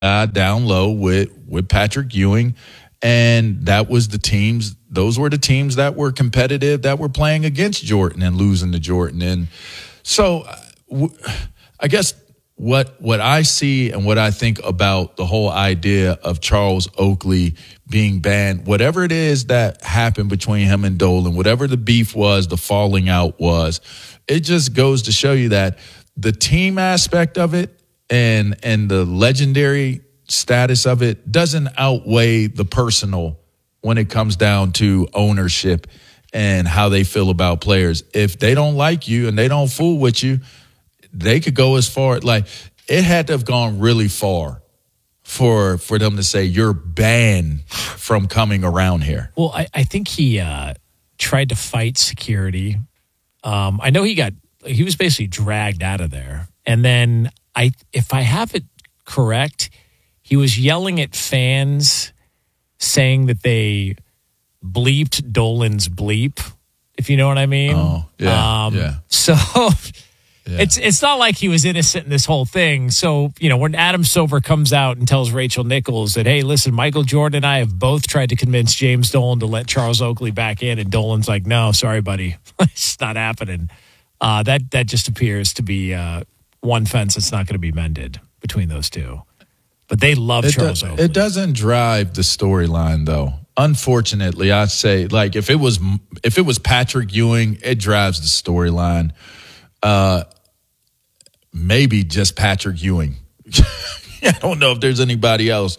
down low with Patrick Ewing. And that was the teams. Those were the teams that were competitive, that were playing against Jordan and losing to Jordan. And so I guess what I see and what I think about the whole idea of Charles Oakley being banned, whatever it is that happened between him and Dolan, whatever the beef was, the falling out was, it just goes to show you that the team aspect of it and the legendary status of it doesn't outweigh the personal when it comes down to ownership and how they feel about players. If they don't like you and they don't fool with you, they could go as far, like it had to have gone really far for them to say you're banned from coming around here. Well, I think he tried to fight security. I know he was basically dragged out of there. And then if I have it correct, he was yelling at fans saying that they bleeped Dolan's bleep, if you know what I mean. Oh, yeah. So it's not like he was innocent in this whole thing. So, when Adam Silver comes out and tells Rachel Nichols that, hey, listen, Michael Jordan and I have both tried to convince James Dolan to let Charles Oakley back in, and Dolan's like, no, sorry, buddy. It's not happening. That just appears to be one fence that's not going to be mended between those two. But they love Charles Oakley. It doesn't drive the storyline, though. Unfortunately, I'd say, like, if it was Patrick Ewing, it drives the storyline. Maybe just Patrick Ewing. I don't know if there's anybody else.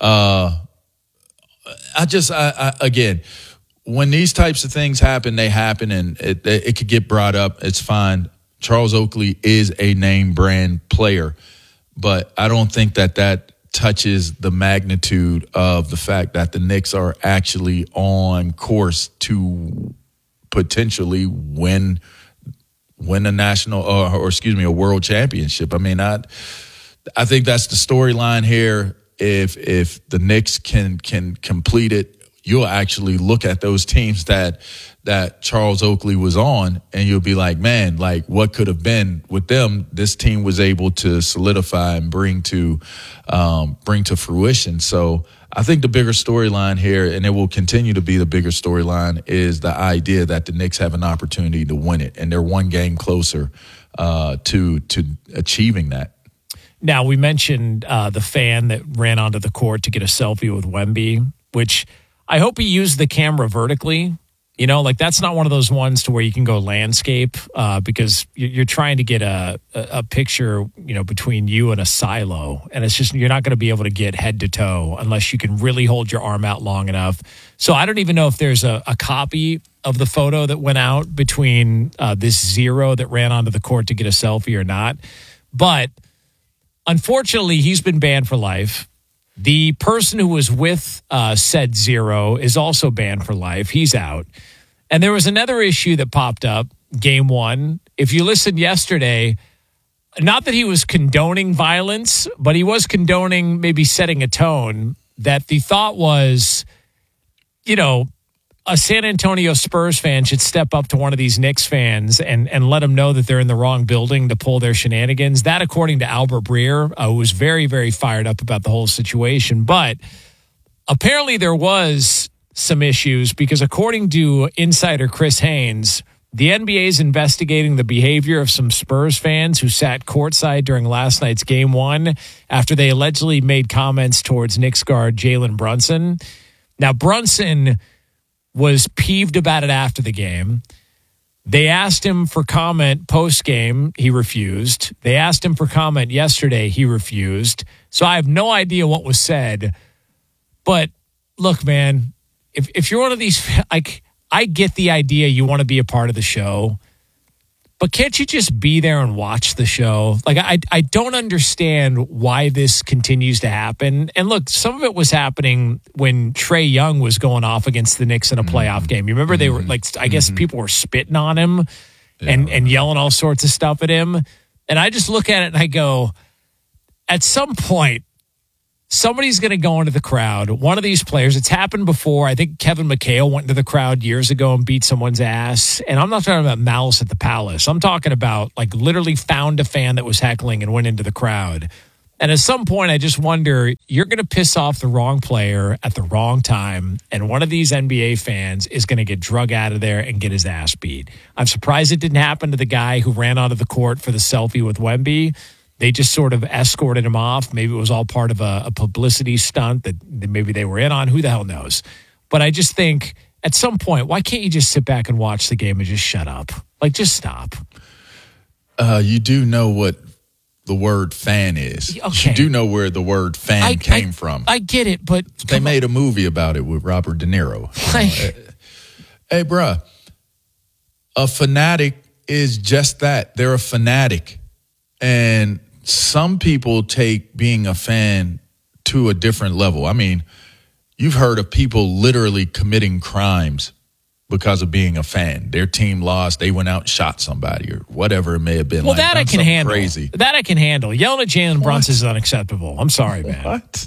Again, when these types of things happen, they happen, and it could get brought up. It's fine. Charles Oakley is a name brand player, but I don't think that touches the magnitude of the fact that the Knicks are actually on course to potentially win a national a world championship. I mean, I think that's the storyline here. If the Knicks can complete it, you'll actually look at those teams that Charles Oakley was on, and you'll be like, man, like what could have been with them? This team was able to solidify and bring to fruition. So I think the bigger storyline here, and it will continue to be the bigger storyline, is the idea that the Knicks have an opportunity to win it, and they're one game closer to achieving that. Now, we mentioned the fan that ran onto the court to get a selfie with Wemby, which I hope he used the camera vertically. That's not one of those ones to where you can go landscape because you're trying to get a picture, between you and a silo. And it's just, you're not going to be able to get head to toe unless you can really hold your arm out long enough. So I don't even know if there's a copy of the photo that went out between this zero that ran onto the court to get a selfie or not. But unfortunately, he's been banned for life. The person who was with said zero is also banned for life. He's out. And there was another issue that popped up, game one. If you listened yesterday, not that he was condoning violence, but he was condoning maybe setting a tone that the thought was, a San Antonio Spurs fan should step up to one of these Knicks fans and let them know that they're in the wrong building to pull their shenanigans. That, according to Albert Breer, was very, very fired up about the whole situation. But apparently there was some issues because according to insider Chris Haynes, the NBA is investigating the behavior of some Spurs fans who sat courtside during last night's game one after they allegedly made comments towards Knicks guard Jalen Brunson. Now, Brunson was peeved about it after the game. They asked him for comment post-game. He refused. They asked him for comment yesterday. He refused. So I have no idea what was said. But look, man, if you're one of these, I get the idea you want to be a part of the show, but can't you just be there and watch the show? I don't understand why this continues to happen. And look, some of it was happening when Trae Young was going off against the Knicks in a playoff game. You remember they were I guess people were spitting on him and yelling all sorts of stuff at him. And I just look at it and I go, at some point, somebody's going to go into the crowd. One of these players, it's happened before. I think Kevin McHale went into the crowd years ago and beat someone's ass. And I'm not talking about malice at the palace. I'm talking about literally found a fan that was heckling and went into the crowd. And at some point, I just wonder, you're going to piss off the wrong player at the wrong time, and one of these NBA fans is going to get drug out of there and get his ass beat. I'm surprised it didn't happen to the guy who ran onto the court for the selfie with Wemby. They just sort of escorted him off. Maybe it was all part of a publicity stunt that maybe they were in on. Who the hell knows? But I just think at some point, why can't you just sit back and watch the game and just shut up? Like, just stop. You do know what the word fan is. Okay. You do know where the word fan came from. I get it, but they made a movie about it with Robert De Niro. Hey, bruh, a fanatic is just that. They're a fanatic. And some people take being a fan to a different level. I mean, you've heard of people literally committing crimes because of being a fan. Their team lost. They went out and shot somebody or whatever it may have been. Well, that I can handle. Crazy. That I can handle. Yelling at Jalen Brunson is unacceptable. I'm sorry, man. What?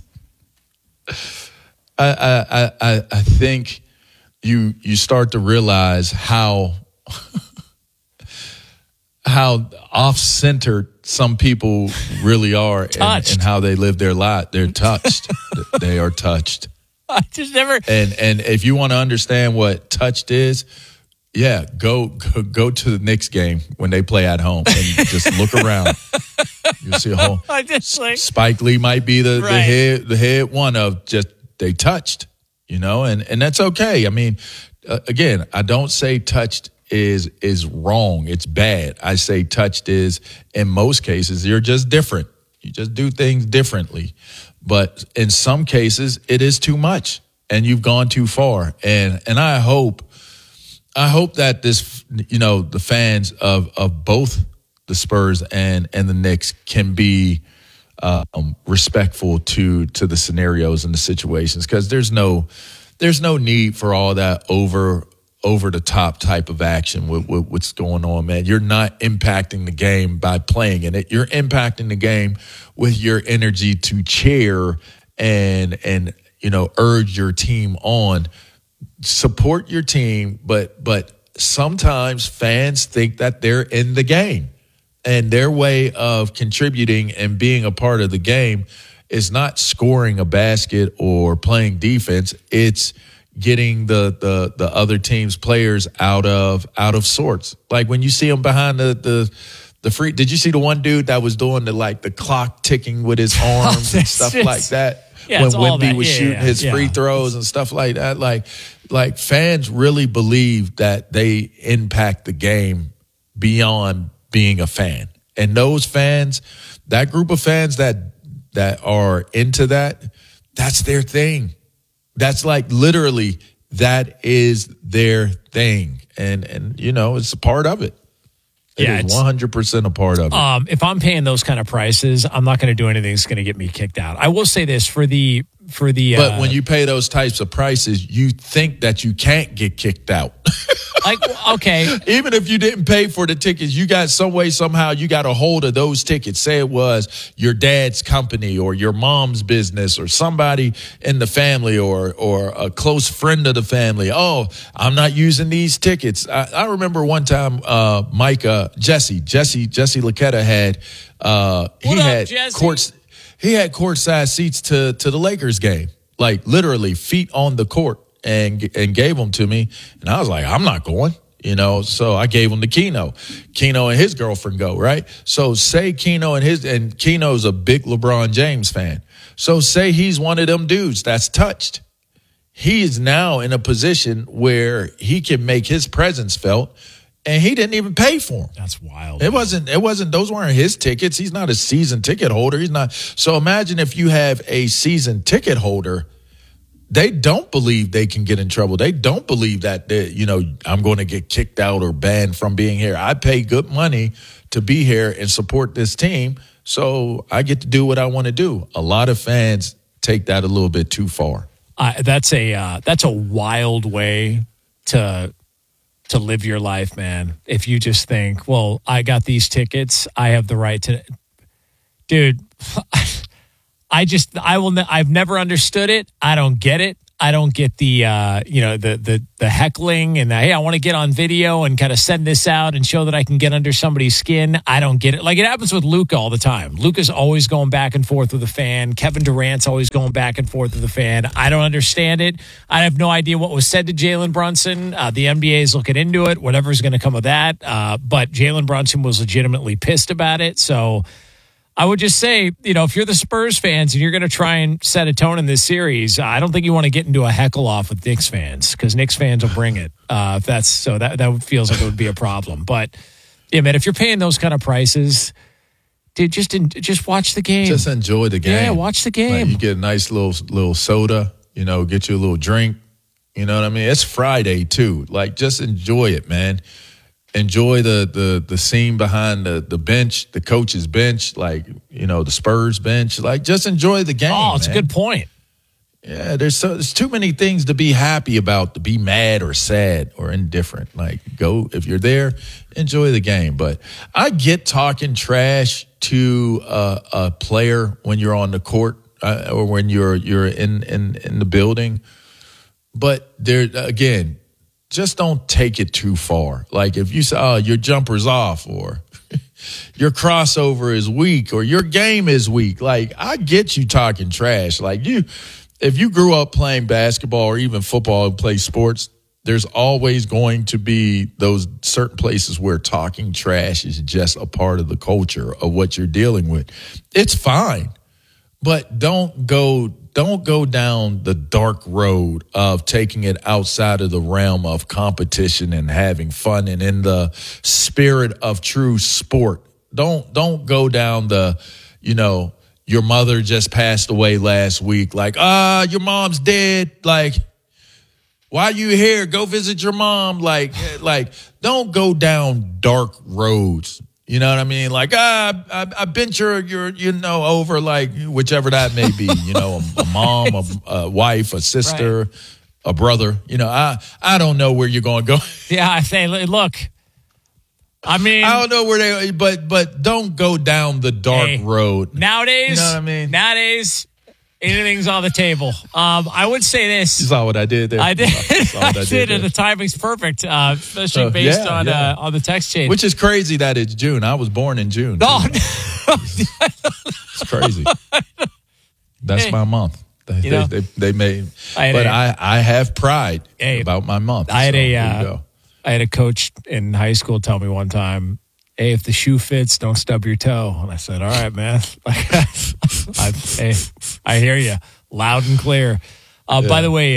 I think you start to realize how off-centered some people really are and how they live their life. They're touched. They are touched. I just never. And if you want to understand what touched is, yeah, go to the Knicks game when they play at home and just look around. You'll see a whole. I just like Spike Lee might be the head one of just they touched, and that's okay. I mean, again, I don't say touched is wrong. It's bad. I say touched is, in most cases, you're just different. You just do things differently. But in some cases, it is too much, and you've gone too far. And I hope that this, the fans of both the Spurs and the Knicks can be respectful to the scenarios and the situations, because there's no need for all that over the top type of action with what's going on, man. You're not impacting the game by playing in it. You're impacting the game with your energy to cheer and urge your team on. Support your team, but sometimes fans think that they're in the game, and their way of contributing and being a part of the game is not scoring a basket or playing defense. It's getting the other team's players out of sorts. Like when you see them behind the free. Did you see the one dude that was doing the clock ticking with his arms and stuff like that? Yeah, when Wemby was shooting his free throws and stuff like that. Like fans really believe that they impact the game beyond being a fan. And those fans, that group of fans that are into that, that's their thing. That's literally, that is their thing. And it's a part of it. It's 100% a part of it. If I'm paying those kind of prices, I'm not going to do anything that's going to get me kicked out. I will say this for the. But when you pay those types of prices, you think that you can't get kicked out. Okay. Even if you didn't pay for the tickets, you got some way, somehow, you got a hold of those tickets. Say it was your dad's company or your mom's business or somebody in the family or a close friend of the family. Oh, I'm not using these tickets. I remember one time, Jesse Lacetta had, he had courtside seats to the Lakers game, literally feet on the court, and gave them to me. And I was like, I'm not going, so I gave them to Keno. Keno and his girlfriend go, right? So say Keno and Keno's a big LeBron James fan. So say he's one of them dudes that's touched. He is now in a position where he can make his presence felt. And he didn't even pay for them. That's wild. It wasn't, those weren't his tickets. He's not a season ticket holder. He's not. So imagine if you have a season ticket holder, they don't believe they can get in trouble. They don't believe that, I'm going to get kicked out or banned from being here. I pay good money to be here and support this team, so I get to do what I want to do. A lot of fans take that a little bit too far. That's a wild way to live your life, man. If you just think, well, I got these tickets, I have the right to, dude, I've never understood it. I don't get it. I don't get the the heckling and hey, I want to get on video and kind of send this out and show that I can get under somebody's skin. I don't get it. Like it happens with Luka all the time. Luka's always going back and forth with a fan. Kevin Durant's always going back and forth with a fan. I don't understand it. I have no idea what was said to Jalen Brunson. The NBA is looking into it. Whatever's going to come of that. But Jalen Brunson was legitimately pissed about it. So I would just say, if you're the Spurs fans and you're going to try and set a tone in this series, I don't think you want to get into a heckle off with Knicks fans because Knicks fans will bring it. If that's so, that feels like it would be a problem. But yeah, man, if you're paying those kind of prices, dude, just watch the game. Just enjoy the game. Yeah, watch the game. Like you get a nice little soda. Get you a little drink. You know what I mean? It's Friday too. Like just enjoy it, man. Enjoy the scene behind the bench, the coach's bench, like, the Spurs bench. Like, just enjoy the game. Oh, it's a good point. Yeah, there's too many things to be happy about, to be mad or sad or indifferent. Like, if you're there, enjoy the game. But I get talking trash to a player when you're on the court or when you're in the building. But there again, just don't take it too far. Like if you say, oh, your jumper's off or your crossover is weak or your game is weak. Like I get you talking trash. Like if you grew up playing basketball or even football and play sports, there's always going to be those certain places where talking trash is just a part of the culture of what you're dealing with. It's fine, but don't go down the dark road of taking it outside of the realm of competition and having fun and in the spirit of true sport. Don't go down the, your mother just passed away last week. Like, your mom's dead. Like, why are you here? Go visit your mom. Like, don't go down dark roads. You know what I mean? Like, I bent your over, like, whichever that may be, a mom, a wife, a sister, right, a brother. I don't know where you're going to go. Yeah, I say, look, I mean, I don't know where but don't go down the dark road. Nowadays, you know what I mean? Nowadays, anything's on the table. I would say this. You saw what I did there. I did. I did, and the timing's perfect, especially based on the text chain. Which is crazy that it's June. I was born in June. Oh, no. It's crazy. That's my month. They made, but I have pride about my month. I had a coach in high school tell me one time, hey, if the shoe fits, don't stub your toe. And I said, all right, man. I hear you loud and clear. By the way,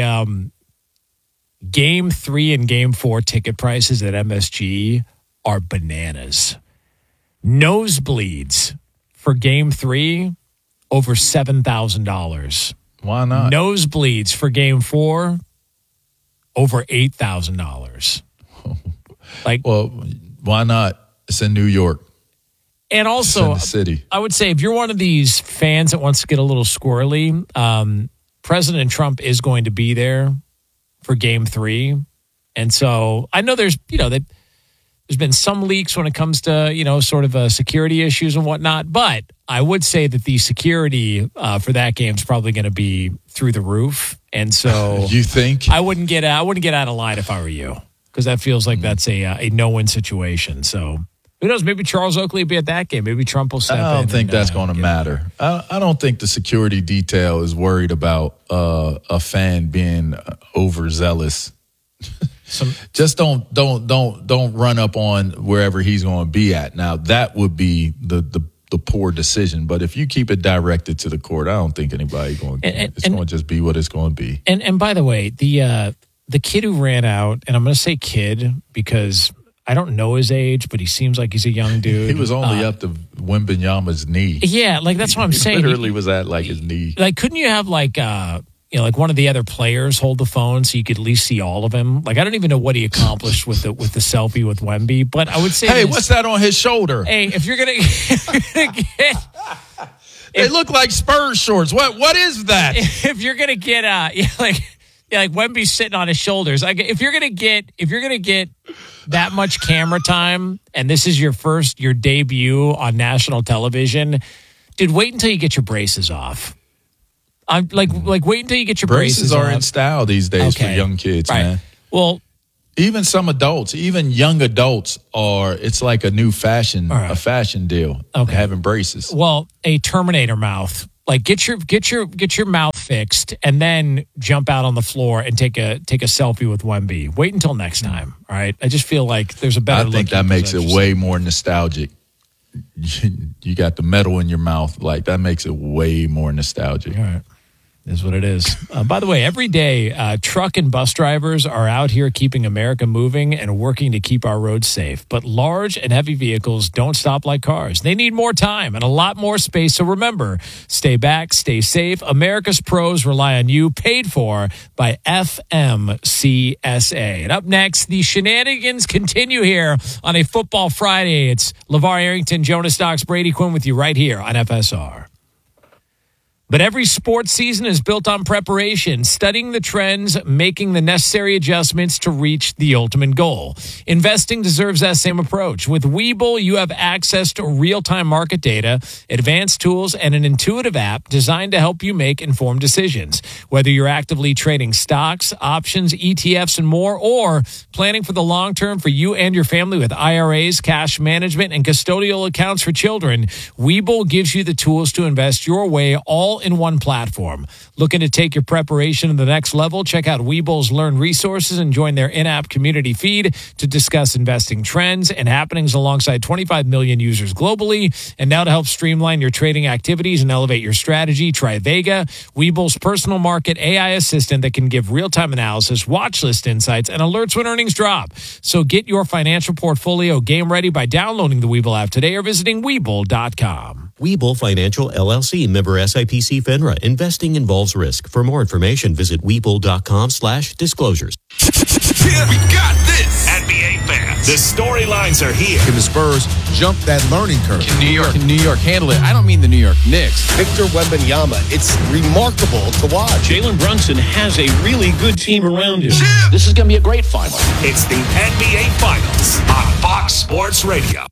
Game 3 and Game 4 ticket prices at MSG are bananas. Nosebleeds for Game 3, over $7,000. Why not? Nosebleeds for Game 4, over $8,000. Well, why not? It's in New York. And also, it's in the city. I would say if you're one of these fans that wants to get a little squirrely, President Trump is going to be there for Game 3. And so I know there's been some leaks when it comes to, sort of security issues and whatnot. But I would say that the security for that game is probably going to be through the roof. And so you think? I wouldn't get out of line if I were you, because that feels like that's a no-win situation. So who knows? Maybe Charles Oakley will be at that game. Maybe Trump will step in. I don't think that's going to matter. I don't think the security detail is worried about a fan being overzealous. Just don't run up on wherever he's going to be at. Now that would be the poor decision. But if you keep it directed to the court, I don't think anybody going. It's going to just be what it's going to be. And by the way, the kid who ran out, and I'm going to say kid because I don't know his age, but he seems like he's a young dude. He was only up to Wembanyama's knee. Yeah, like that's what I'm saying. Literally was at like his knee. Like, couldn't you have like one of the other players hold the phone so you could at least see all of him? Like, I don't even know what he accomplished with the selfie with Wemby, but I would say, hey, what's that on his shoulder? Hey, if you're gonna get. They look like Spurs shorts. What is that? If you're gonna get like Wemby's sitting on his shoulders. Like if you're gonna get that much camera time, and this is your debut on national television, dude, wait until you get your braces off. I'm like wait until you get your braces are on. in style these days for young kids, right. man. Well, even some adults, even young adults it's like a new fashion, a fashion deal. Having braces. Well, a Terminator mouth. Like get your mouth fixed and then jump out on the floor and take a selfie with Wemby. Wait until next time. All right. I just feel like there's a better. I think that makes it way more nostalgic. You got the metal in your mouth, like that makes it way more nostalgic. All right. Is what it is. By the way, every day, truck and bus drivers are out here keeping America moving and working to keep our roads safe. But large and heavy vehicles don't stop like cars. They need more time and a lot more space. So remember, stay back, stay safe. America's pros rely on you, paid for by FMCSA. And up next, the shenanigans continue here on a Football Friday. It's LeVar Arrington, Jonas Stocks, Brady Quinn with you right here on FSR. But every sports season is built on preparation, studying the trends, making the necessary adjustments to reach the ultimate goal. Investing deserves that same approach. With Webull, you have access to real-time market data, advanced tools, and an intuitive app designed to help you make informed decisions. Whether you're actively trading stocks, options, ETFs, and more, or planning for the long term for you and your family with IRAs, cash management, and custodial accounts for children, Webull gives you the tools to invest your way all in one platform. Looking to take your preparation to the next level? Check out Webull's Learn resources and join their in-app community feed to discuss investing trends and happenings alongside 25 million users globally. And now to help streamline your trading activities and elevate your strategy, try Vega, Webull's personal market AI assistant that can give real-time analysis, watch list insights, and alerts when earnings drop. So get your financial portfolio game ready by downloading the Webull app today or visiting Webull.com. Webull Financial LLC, member SIPC FINRA. Investing involves risk. For more information, visit Webull.com/disclosures. Yeah, we got this. NBA fans, the storylines are here. Can the Spurs jump that learning curve? Can New York handle it? I don't mean the New York Knicks. Victor Wembanyama, it's remarkable to watch. Jalen Brunson has a really good team around him. Yeah. This is going to be a great final. It's the NBA Finals on Fox Sports Radio.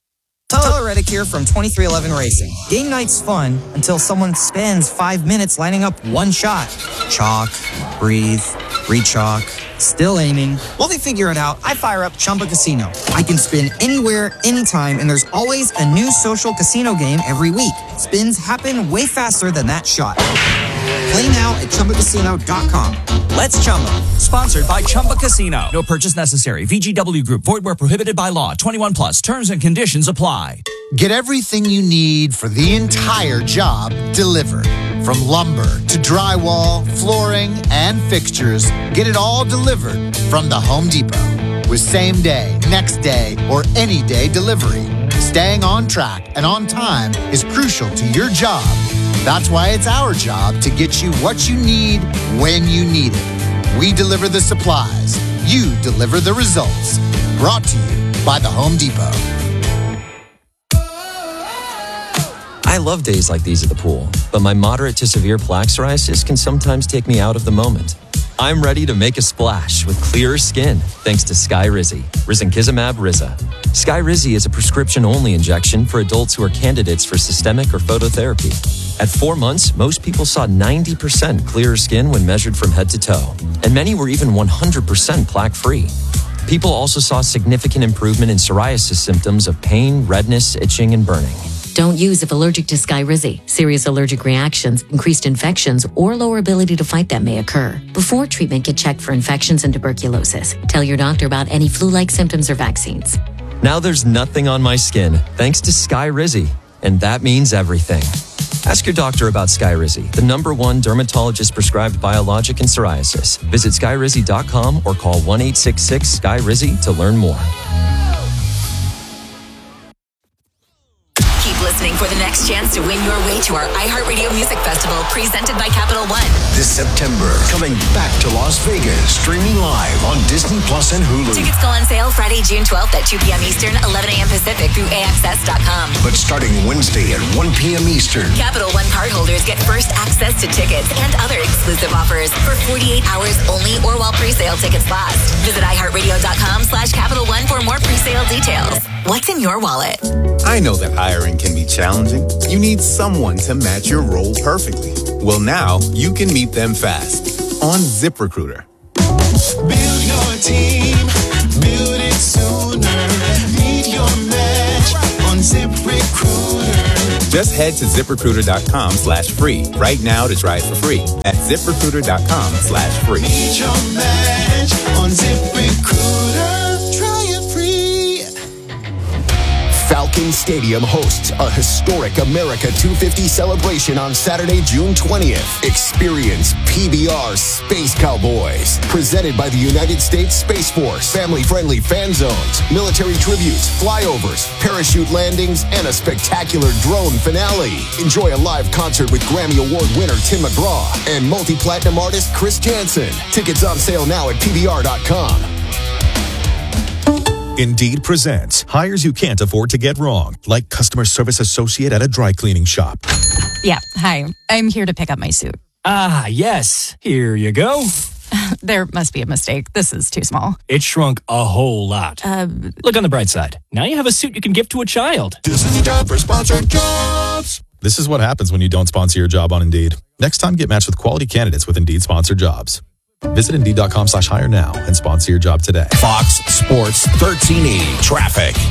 Tyler Reddick here from 2311 Racing. Game night's fun until someone spends 5 minutes lining up one shot. Chalk, breathe, re-chalk, still aiming. While they figure it out, I fire up Chumba Casino. I can spin anywhere, anytime, and there's always a new social casino game every week. Spins happen way faster than that shot. Play now at ChumbaCasino.com. Let's Chumba. Sponsored by Chumba Casino. No purchase necessary. VGW Group. Void where prohibited by law. 21 plus. Terms and conditions apply. Get everything you need for the entire job delivered. From lumber to drywall, flooring, and fixtures, get it all delivered from the Home Depot. With same day, next day, or any day delivery. Staying on track and on time is crucial to your job. That's why it's our job to get you what you need when you need it. We deliver the supplies. You deliver the results. Brought to you by the Home Depot. I love days like these at the pool, but my moderate to severe plaque psoriasis can sometimes take me out of the moment. I'm ready to make a splash with clearer skin thanks to Skyrizi, Risankizumab Riza. Skyrizi is a prescription-only injection for adults who are candidates for systemic or phototherapy. At 4 months, most people saw 90% clearer skin when measured from head to toe, and many were even 100% plaque-free. People also saw significant improvement in psoriasis symptoms of pain, redness, itching, and burning. Don't use if allergic to Skyrizi. Serious allergic reactions, increased infections, or lower ability to fight them may occur. Before treatment, get checked for infections and tuberculosis. Tell your doctor about any flu-like symptoms or vaccines. Now there's nothing on my skin thanks to Skyrizi, and that means everything. Ask your doctor about Skyrizi, the #1 dermatologist-prescribed biologic in psoriasis. Visit Skyrizi.com or call 1-866-SKYRIZI to learn more. Listening for the next chance to win your way to our iHeartRadio Music Festival presented by Capital One. This September, coming back to Las Vegas, streaming live on Disney Plus and Hulu. Tickets go on sale Friday, June 12th at 2 p.m. Eastern, 11 a.m. Pacific through AXS.com. But starting Wednesday at 1 p.m. Eastern, Capital One cardholders get first access to tickets and other exclusive offers for 48 hours only or while pre-sale tickets last. Visit iHeartRadio.com/Capital One for more pre-sale details. What's in your wallet? I know that hiring can be challenging. You need someone to match your role perfectly. Well, now you can meet them fast on ZipRecruiter. Build your team, build it sooner. Meet your match on ZipRecruiter. Just head to ZipRecruiter.com/free right now to try it for free at ZipRecruiter.com/free. Meet your match on ZipRecruiter. Try it free. Falcon Stadium hosts a historic America 250 celebration on Saturday, June 20th. Experience PBR Space Cowboys, presented by the United States Space Force. Family-friendly fan zones, military tributes, flyovers, parachute landings, and a spectacular drone finale. Enjoy a live concert with Grammy Award winner Tim McGraw and multi-platinum artist Chris Jansen. Tickets on sale now at PBR.com. Indeed presents hires you can't afford to get wrong, like customer service associate at a dry cleaning shop. Yeah, hi. I'm here to pick up my suit. Ah, yes. Here you go. There must be a mistake. This is too small. It shrunk a whole lot. Look on the bright side. Now you have a suit you can give to a child. This is time for sponsored jobs. This is what happens when you don't sponsor your job on Indeed. Next time, get matched with quality candidates with Indeed sponsored jobs. Visit Indeed.com/hire now and sponsor your job today. Fox Sports 1380 traffic.